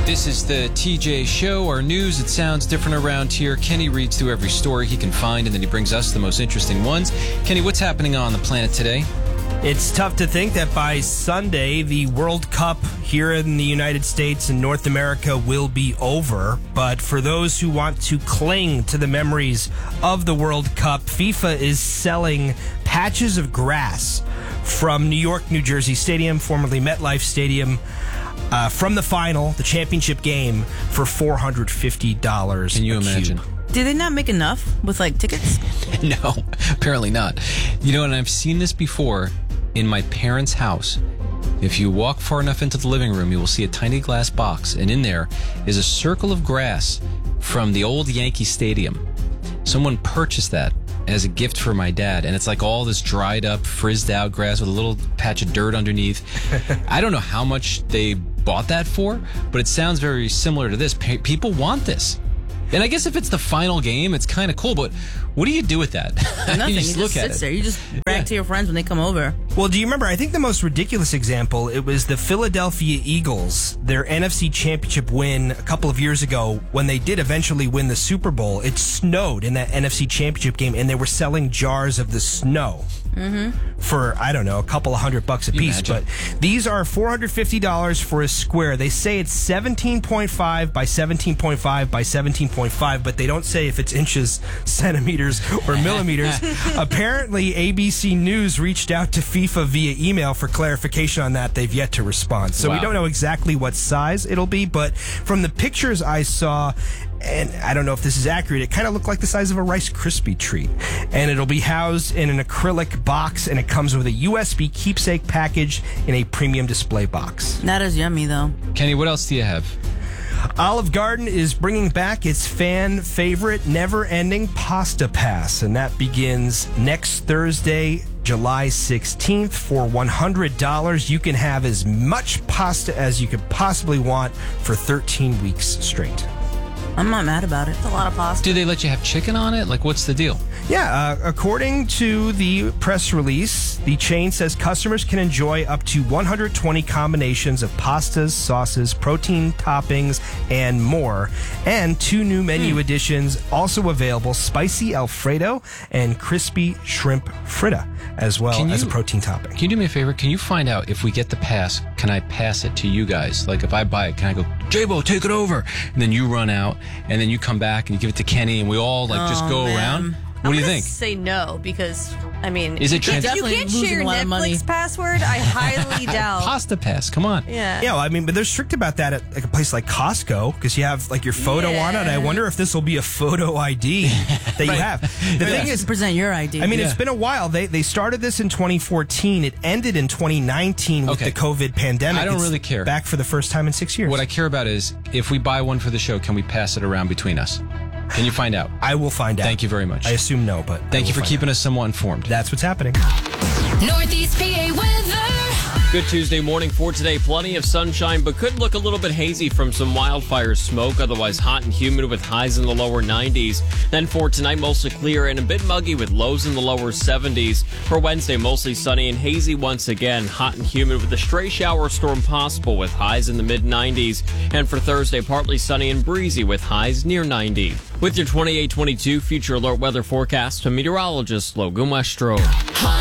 This is the TJ Show, our news. It sounds different around here. Kenny reads through every story he can find, and then he brings us the most interesting ones. Kenny, what's happening on the planet today? It's tough to think that by Sunday, the World Cup here in the United States and North America will be over. But for those who want to cling to the memories of the World Cup, FIFA is selling patches of grass from New York, New Jersey Stadium, formerly MetLife Stadium, from the final, the championship game, for $450. Can you imagine? Did they not make enough with, tickets? No, apparently not. You know, and I've seen this before in my parents' house. If you walk far enough into the living room, you will see a tiny glass box, and in there is a circle of grass from the old Yankee Stadium. Someone purchased that as a gift for my dad, and it's like all this dried up, frizzed out grass with a little patch of dirt underneath. I don't know how much they bought that for, but it sounds very similar to this. People want this. And I guess if it's the final game, it's kind of cool, but what do you do with that? Nothing. You just look at it. There. You just brag to your friends when they come over. Well, do you remember, I think the most ridiculous example, it was the Philadelphia Eagles, their NFC Championship win a couple of years ago when they did eventually win the Super Bowl. It snowed in that NFC Championship game, and they were selling jars of the snow for, I don't know, a couple of $100 a piece. But these are $450 for a square. They say it's 17.5 by 17.5 by 17.5, but they don't say if it's inches, centimeters, or millimeters. Apparently, ABC News reached out to FIFA via email for clarification on that. They've yet to respond. So we don't know exactly what size it'll be, but from the pictures I saw, and I don't know if this is accurate, it kind of looked like the size of a Rice Krispie treat. And it'll be housed in an acrylic box, and it comes with a USB keepsake package in a premium display box. Not as yummy, though. Kenny, what else do you have? Olive Garden is bringing back its fan favorite never-ending Pasta Pass, and that begins next Thursday, July 16th. For $100, you can have as much pasta as you could possibly want for 13 weeks straight. I'm not mad about it. It's a lot of pasta. Do they let you have chicken on it? What's the deal? Yeah, according to the press release, the chain says customers can enjoy up to 120 combinations of pastas, sauces, protein toppings, and more. And 2 new menu additions also available: spicy Alfredo and crispy shrimp fritta, as well as a protein topping. Can you do me a favor? Can you find out if we get the pass, can I pass it to you guys? If I buy it, can I go, J-Bo, take it over? And then you run out, and then you come back and you give it to Kenny, and we all just go around? What do you think? Say no, because is it you can't share your Netflix password. I highly doubt. Pasta Pass, come on. Yeah, but they're strict about that at a place like Costco, because you have your photo on it. I wonder if this will be a photo ID that you have. The thing is, present your ID. It's been a while. They started this in 2014. It ended in 2019 with the COVID pandemic. I don't really care. Back for the first time in 6 years. What I care about is if we buy one for the show, can we pass it around between us? Can you find out? I will find out. Thank you very much. I assume no, but thank you for keeping us somewhat informed. That's what's happening. Northeast PA weather. Good Tuesday morning for today. Plenty of sunshine, but could look a little bit hazy from some wildfire smoke. Otherwise hot and humid with highs in the lower 90s. Then for tonight, mostly clear and a bit muggy with lows in the lower 70s. For Wednesday, mostly sunny and hazy once again. Hot and humid with a stray shower storm possible with highs in the mid 90s. And for Thursday, partly sunny and breezy with highs near 90. With your 28-22 Future Alert weather forecast, I'm meteorologist Logan Westro.